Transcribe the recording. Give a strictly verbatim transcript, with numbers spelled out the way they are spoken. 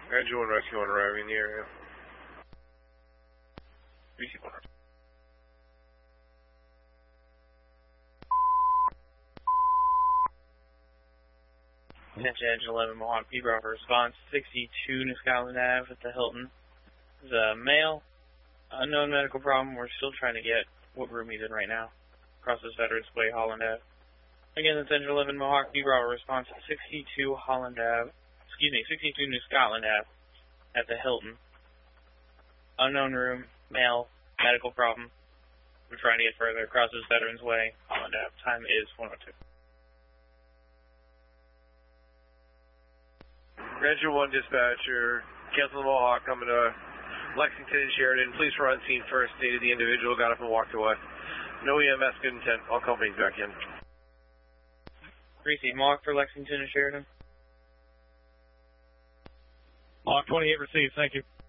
Edge one Rescue one arriving in the area. Receive one. Attention Edge eleven Mohawk P Bravo response sixty-two New Scotland Avenue at the Hilton. There's a male, unknown medical problem. We're still trying to get what room he's in right now. Crosses Veterans Way, Holland Avenue. Again, that's Engine eleven Mohawk P Bravo response sixty-two Holland Avenue. Excuse me, sixty-two New Scotland Avenue at the Hilton. Unknown room, male, medical problem. We're trying to get further. Crosses Veterans Way, Holland Avenue. Time is one oh two. Engine one dispatcher, cancel the Mohawk, coming to Lexington and Sheridan. Police were on scene first, stated the individual got up and walked away. No E M S, good intent. All companies back in. Receive Mohawk for Lexington and Sheridan. Mohawk twenty-eight received, thank you.